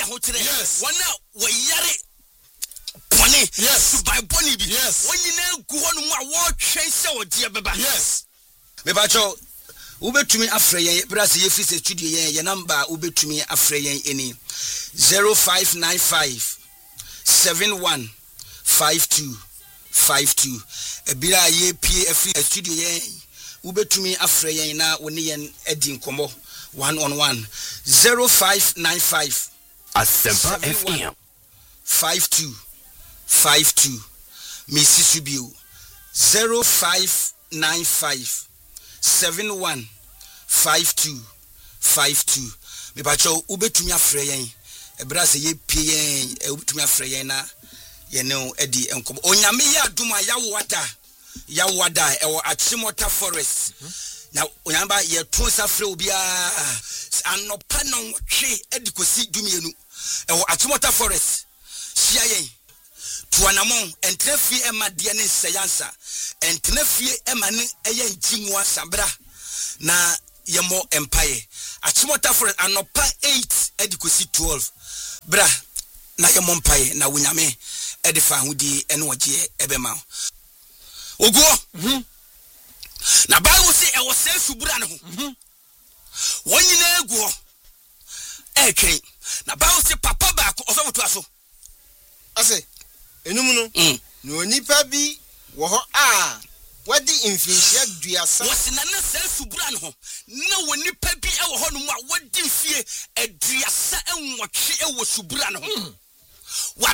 hotere yes wana wo yare boni yes by boni bi yes when you gu honu mu a wo twen se odi beba yes me ba cho ubetumi afre yen brase ye free studio yen number ubetumi afre yen eni 0595 715252 ebira ye pie free studio yen ubetumi afre yen na woni yen edi nkomo 1-on-1 0595 Asempa FM 5252 Mrs. Subio 0595 715252 me bacho ubetumi afre yen ebra se ye pie yen ubetumi afre yen na ye no edi enkom onyame ye aduma ya wada ewo Achimota Forest na onyamba ye to safre obi a anopa no hwe edi kosi dumienu ewo Achimota Forest sia yen tuanamon entrefie ema de ne seyansa entrefie ema ne eye njimwa sabra na yemo empire Achimota Forest anopa 8 edikosi 12 bra na yemo empire na wunyame edifa hudi ene oje ebema oguo na Bible say e was say subura ne ho wonyina eguo etwen na Bible say papa baako osofoto aso ase enum no no nipa bi wo ho a wadi infinisia duasa wasina na say subura ne ho na wonipa bi e wo ho no mu a wadi fie aduasa enwotwe e wo subura ne ho wa